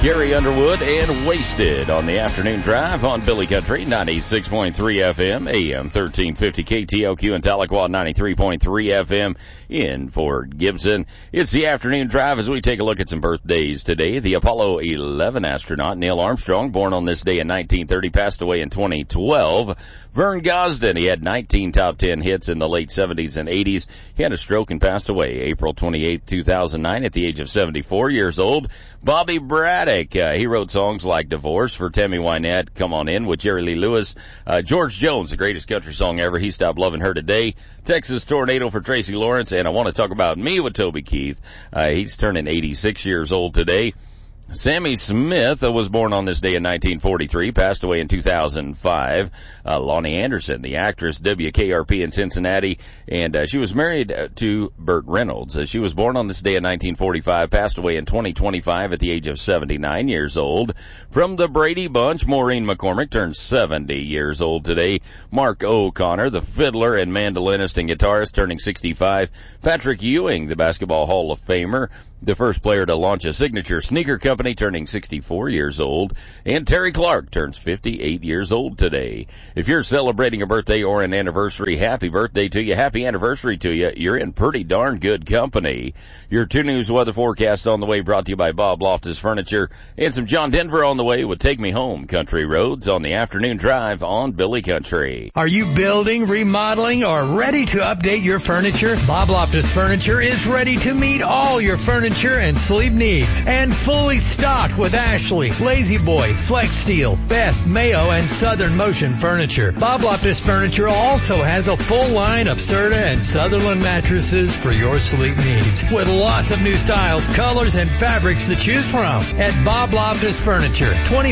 Carrie Underwood and Wasted on the afternoon drive on Billy Country, 96.3 FM, AM 1350 KTLQ in Tahlequah, 93.3 FM in Fort Gibson. It's the afternoon drive as we take a look at some birthdays today. The Apollo 11 astronaut Neil Armstrong, born on this day in 1930, passed away in 2012. Vern Gosdin, he had 19 top 10 hits in the late 70s and 80s. He had a stroke and passed away April 28, 2009 at the age of 74 years old. Bobby Braddock, he wrote songs like Divorce for Tammy Wynette, Come On In with Jerry Lee Lewis. George Jones, the greatest country song ever, He Stopped Loving Her Today. Texas Tornado for Tracy Lawrence, and I want to talk about Me with Toby Keith. He's turning 86 years old today. Sammy Smith was born on this day in 1943, passed away in 2005. Lonnie Anderson, the actress, WKRP in Cincinnati, and she was married to Burt Reynolds. She was born on this day in 1945, passed away in 2025 at the age of 79 years old. From the Brady Bunch, Maureen McCormick turned 70 years old today. Mark O'Connor, the fiddler and mandolinist and guitarist, turning 65. Patrick Ewing, the Basketball Hall of Famer, the first player to launch a signature sneaker company, turning 64 years old. And Terry Clark turns 58 years old today. If you're celebrating a birthday or an anniversary, happy birthday to you, happy anniversary to you. You're in pretty darn good company. Your 2 News weather forecast on the way, brought to you by Bob Loftus Furniture, and some John Denver on the way with Take Me Home Country Roads on the afternoon drive on Billy Country. Are you building, remodeling, or ready to update your furniture? Bob Loftus Furniture is ready to meet all your furniture and sleep needs, and fully stocked with Ashley, Lazy Boy, Flex Steel, Best, Mayo, and Southern Motion furniture. Bob Loftus Furniture also has a full line of Serta and Sutherland mattresses for your sleep needs, with lots of new styles, colors, and fabrics to choose from at Bob Loftus Furniture,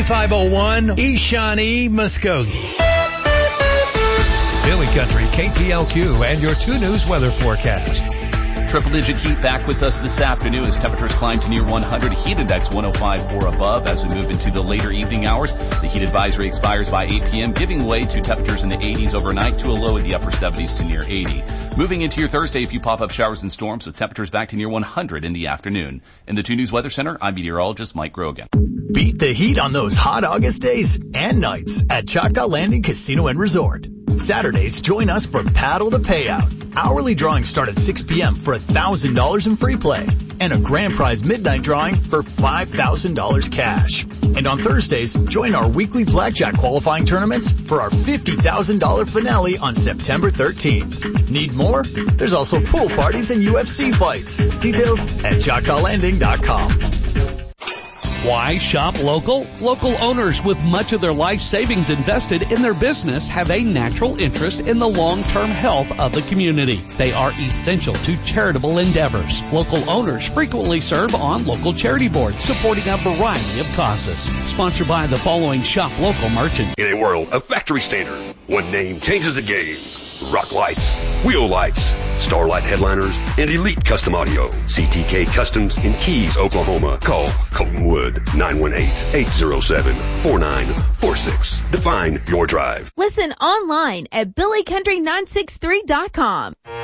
2501 East Shawnee, Muskogee. Billy Country, KTLQ, and your 2 News weather forecast. Triple-digit heat back with us this afternoon as temperatures climb to near 100. Heat index 105 or above. As we move into the later evening hours, the heat advisory expires by 8 p.m., giving way to temperatures in the 80s overnight to a low in the upper 70s to near 80. Moving into your Thursday, a few pop-up showers and storms with temperatures back to near 100 in the afternoon. In the 2 News Weather Center, I'm meteorologist Mike Grogan. Beat the heat on those hot August days and nights at Choctaw Landing Casino and Resort. Saturdays, join us for Paddle to Payout. Hourly drawings start at 6 p.m. for $1,000 in free play, and a grand prize midnight drawing for $5,000 cash. And on Thursdays, join our weekly blackjack qualifying tournaments for our $50,000 finale on September 13th. Need more? There's also pool parties and UFC fights. Details at ChoctawLanding.com. Why shop local? Local owners with much of their life savings invested in their business have a natural interest in the long-term health of the community. They are essential to charitable endeavors. Local owners frequently serve on local charity boards supporting a variety of causes. Sponsored by the following shop local merchants. In a world of factory standard, one name changes the game. Rock Lights, Wheel Lights, Starlight Headliners, and Elite Custom Audio. CTK Customs in Keys, Oklahoma. Call Colton Wood, 918-807-4946. Define your drive. Listen online at BillyCountry963.com.